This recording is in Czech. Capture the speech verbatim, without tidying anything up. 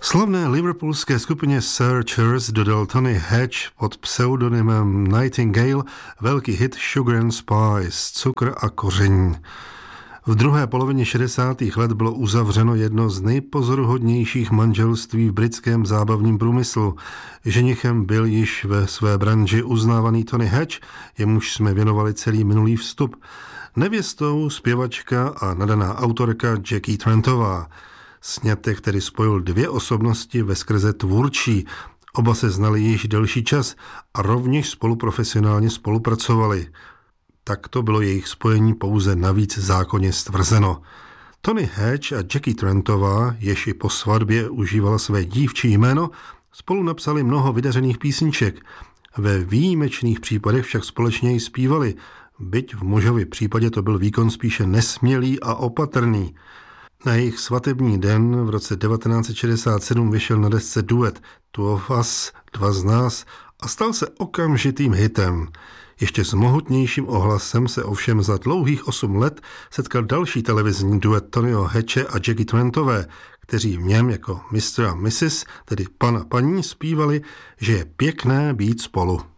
Slavné liverpoolské skupině Searchers dodal Tony Hatch pod pseudonymem Nightingale velký hit Sugar and Spice, cukr a koření. V druhé polovině šedesátých let bylo uzavřeno jedno z nejpozoruhodnějších manželství v britském zábavním průmyslu. Ženichem byl již ve své branži uznávaný Tony Hatch, jemuž jsme věnovali celý minulý vstup. Nevěstou zpěvačka a nadaná autorka Jackie Trentová. Sňatek, který spojil dvě osobnosti veskrze tvůrčí. Oba se znali již delší čas a rovněž spolu profesionálně spolupracovali. Takto bylo jejich spojení pouze navíc zákonně stvrzeno. Tony Hatch a Jackie Trentová, jež i po svatbě užívala své dívčí jméno, spolu napsali mnoho vydařených písniček. Ve výjimečných případech však společně i zpívali, byť v mužově případě to byl výkon spíše nesmělý a opatrný. Na jejich svatební den v roce devatenáct set šedesát sedm vyšel na desce duet Two of Us, dva z nás, a stal se okamžitým hitem. Ještě s mohutnějším ohlasem se ovšem za dlouhých osm let setkal další televizní duet Tonyho Hatche a Jackie Trentové, kteří v něm jako mister a missus, tedy pan a paní, zpívali, že je pěkné být spolu.